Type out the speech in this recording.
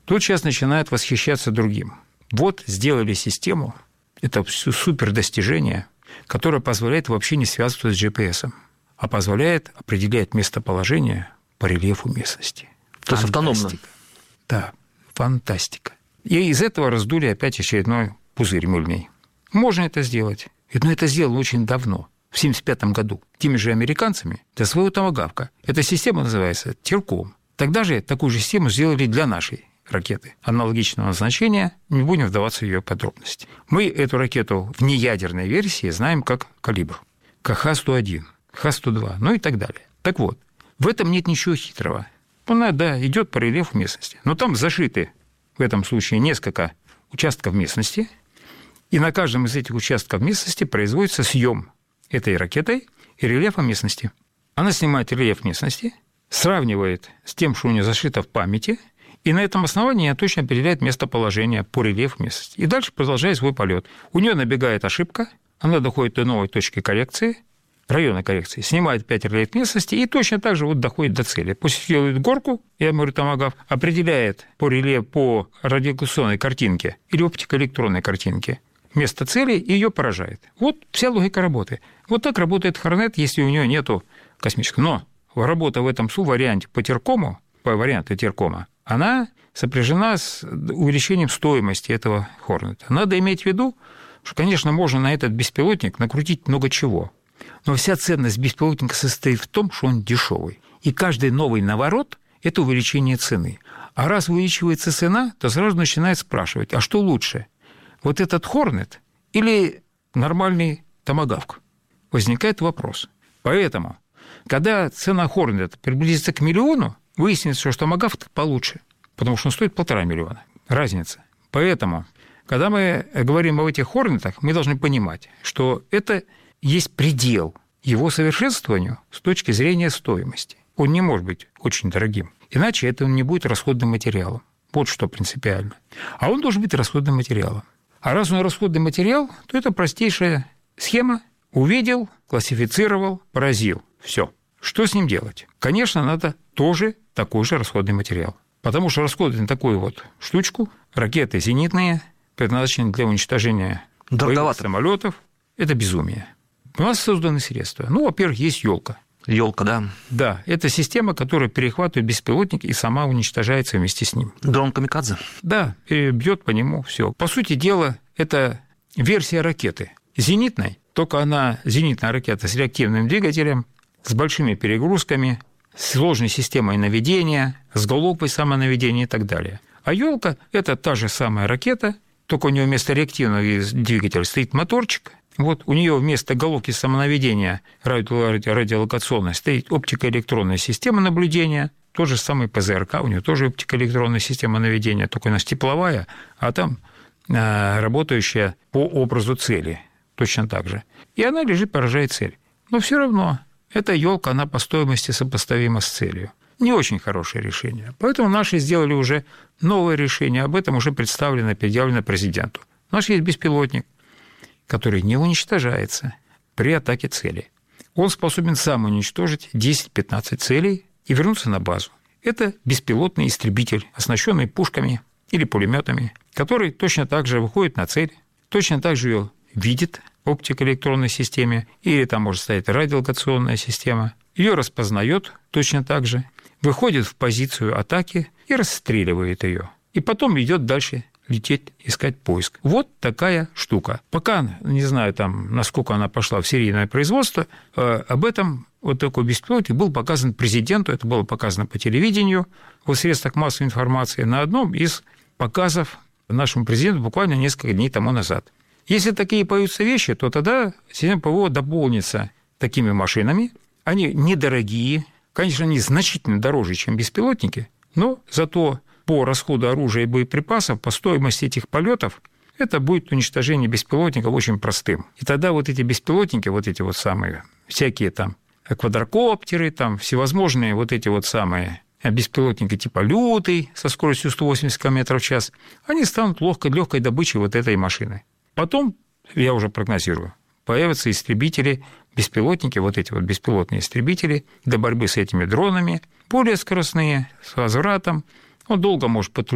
Тут сейчас начинают восхищаться другим. Вот сделали систему, это супер достижение, которое позволяет вообще не связываться с GPS, а позволяет определять местоположение по рельефу местности. То есть автономно. Да, фантастика. И из этого раздули опять очередной пузырь мыльный. Можно это сделать. Но это сделано очень давно, в 1975 году, теми же американцами для своего томагавка. Эта система называется Терком. Тогда же такую же систему сделали для нашей ракеты аналогичного назначения, не будем вдаваться в ее подробности. Мы эту ракету в неядерной версии знаем как «Калибр», как Х-101, Х-102, ну и так далее. Так вот, в этом нет ничего хитрого. Она, да, идет по рельефу местности, но там зашиты в этом случае несколько участков местности, и на каждом из этих участков местности производится съем этой ракетой и рельефа местности. Она снимает рельеф местности, сравнивает с тем, что у нее зашито в памяти, и на этом основании она точно определяет местоположение по рельефу местности. И дальше продолжает свой полет. У нее набегает ошибка, она доходит до новой точки коррекции, района коррекции, снимает 5 рельеф местности и точно так же вот доходит до цели. После делает горку, я говорю, томагавк, определяет по рельефу, по радиолокационной картинке или оптико-электронной картинке место цели и ее поражает. Вот вся логика работы. Вот так работает Хорнет, если у нее нету космического. Но работа в этом варианте по Теркому, по варианту Теркома, она сопряжена с увеличением стоимости этого Хорнета. Надо иметь в виду, что, конечно, можно на этот беспилотник накрутить много чего. Но вся ценность беспилотника состоит в том, что он дешевый. И каждый новый наворот – это увеличение цены. А раз увеличивается цена, то сразу начинают спрашивать, а что лучше? Вот этот Хорнет или нормальный томагавк? Возникает вопрос. Поэтому, когда цена Хорнета приблизится к 1 миллиону, выяснится, что томагавк получше, потому что он стоит 1,5 миллиона. Разница. Поэтому, когда мы говорим об этих Хорнетах, мы должны понимать, что это есть предел его совершенствованию с точки зрения стоимости. Он не может быть очень дорогим, иначе это не будет расходным материалом. Вот что принципиально. А он должен быть расходным материалом. А раз он расходный материал, то это простейшая схема. Увидел, классифицировал, поразил. Все. Что с ним делать? Конечно, надо тоже такой же расходный материал. Потому что расходы на такую вот штучку, ракеты зенитные, предназначенные для уничтожения боевых самолетов, это безумие. У нас созданы средства. Ну, во-первых, есть елка. Елка, да. Да, это система, которая перехватывает беспилотник и сама уничтожается вместе с ним. Дрон камикадзе. Да, бьет по нему все. По сути дела, это версия ракеты зенитной, только она зенитная ракета с реактивным двигателем, с большими перегрузками, с сложной системой наведения, с головкой самонаведения и так далее. А елка – это та же самая ракета, только у нее вместо реактивного двигателя стоит моторчик. Вот у нее вместо головки самонаведения радиолокационной стоит оптико-электронная система наблюдения, тот же самый ПЗРК, у нее тоже оптико-электронная система наведения, только у нас тепловая, а там работающая по образу цели, точно так же. И она лежит, поражает цель. Но все равно эта елка, она по стоимости сопоставима с целью. Не очень хорошее решение. Поэтому наши сделали уже новое решение, об этом уже представлено, предъявлено президенту. Наш есть беспилотник, который не уничтожается при атаке цели. Он способен сам уничтожить 10-15 целей и вернуться на базу. Это беспилотный истребитель, оснащенный пушками или пулеметами, который точно так же выходит на цель, точно так же ее видит в оптико-электронной системе, или там может стоять радиолокационная система, ее распознает точно так же, выходит в позицию атаки и расстреливает ее. И потом идет дальше лететь, искать поиск. Вот такая штука. Пока, не знаю, там, насколько она пошла в серийное производство, об этом вот такой беспилотник был показан президенту, это было показано по телевидению, в средствах массовой информации, на одном из показов нашему президенту буквально несколько дней тому назад. Если такие появятся вещи, то тогда система ПВО дополнится такими машинами. Они недорогие, конечно, они значительно дороже, чем беспилотники, но зато по расходу оружия и боеприпасов, по стоимости этих полетов, это будет уничтожение беспилотников очень простым. И тогда вот эти беспилотники, вот эти вот самые, всякие там квадрокоптеры, там всевозможные вот эти вот самые беспилотники типа «Лютый» со скоростью 180 км в час, они станут легкой добычей вот этой машины. Потом, я уже прогнозирую, появятся истребители, беспилотники, вот эти вот беспилотные истребители для борьбы с этими дронами, более скоростные, с возвратом. Он долго может